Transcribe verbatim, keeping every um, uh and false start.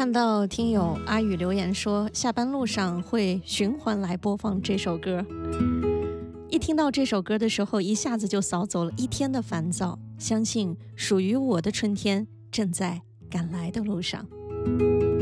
看到听友阿宇留言说，下班路上会循环来播放这首歌。一听到这首歌的时候，一下子就扫走了一天的烦躁，相信属于我的春天正在赶来的路上。